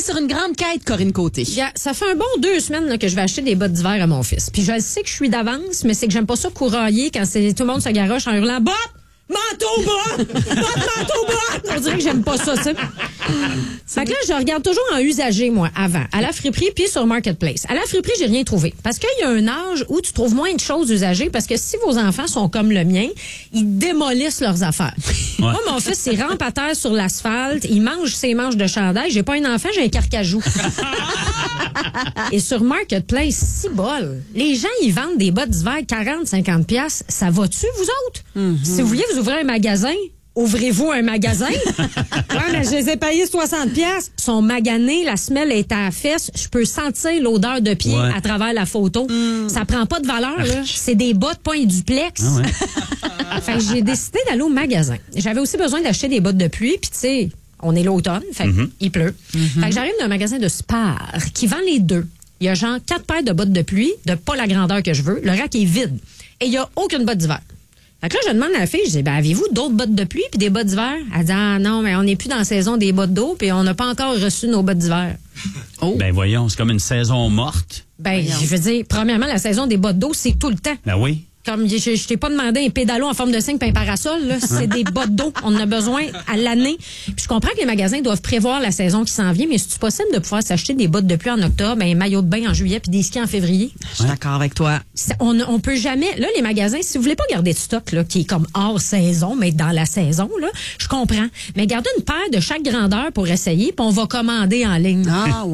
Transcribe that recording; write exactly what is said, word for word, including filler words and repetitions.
sur une grande quête, Corinne Côté. Yeah, ça fait un bon deux semaines là, que je vais acheter des bottes d'hiver à mon fils. Puis je sais que je suis d'avance, mais c'est que j'aime pas ça courailler quand c'est, tout le monde se garoche en hurlant « Botte! Manteau bas! Botte, manteau bas! » On dirait que j'aime pas ça, tu sais. Fait que là, je regarde toujours en usagé, moi, avant, à la friperie puis sur Marketplace. À la friperie, j'ai rien trouvé. Parce qu'il y a un âge où tu trouves moins de choses usagées, parce que si vos enfants sont comme le mien, ils démolissent leurs affaires. Ouais. Moi, mon fils, il rampe à terre sur l'asphalte, il mange ses manches de chandail. J'ai pas un enfant, j'ai un carcajou. Et sur Marketplace, si bol. Les gens, ils vendent des bottes d'hiver quarante, cinquante piastres. Ça va-tu, vous autres? Mm-hmm. Si vous vouliez vous ouvrir un magasin, ouvrez-vous un magasin. Ouais, mais je les ai payés soixante piastres. Ils sont maganés, la semelle est à la fesse. Je peux sentir l'odeur de pied ouais. à travers la photo. Mm. Ça prend pas de valeur, là. C'est des bottes, pas un duplex. Ah ouais. Fait que j'ai décidé d'aller au magasin. J'avais aussi besoin d'acheter des bottes de pluie, puis tu sais, on est l'automne, fait mm-hmm. il pleut. Mm-hmm. Fait que j'arrive dans un magasin de Spar qui vend les deux. Il y a genre quatre paires de bottes de pluie, de pas la grandeur que je veux. Le rack est vide. Et il y a aucune botte d'hiver. Fait que là, je demande à la fille, je dis, ben, avez-vous d'autres bottes de pluie puis des bottes d'hiver? Elle dit, ah non, mais on n'est plus dans la saison des bottes d'eau puis on n'a pas encore reçu nos bottes d'hiver. Oh. Ben voyons, c'est comme une saison morte. Ben, voyons. Je veux dire, premièrement, la saison des bottes d'eau, c'est tout le temps. Ben oui. Comme je, je t'ai pas demandé un pédalo en forme de cygne et un parasol, là. C'est des bottes d'eau. On en a besoin à l'année. Puis je comprends que les magasins doivent prévoir la saison qui s'en vient, mais c'est possible de pouvoir s'acheter des bottes de pluie en octobre, un maillot de bain en juillet puis des skis en février? Je suis ouais. d'accord avec toi. On, on peut jamais. Là, les magasins, si vous voulez pas garder de stock, là, qui est comme hors saison, mais dans la saison, là, je comprends. Mais gardez une paire de chaque grandeur pour essayer, puis on va commander en ligne. Ah, ouais.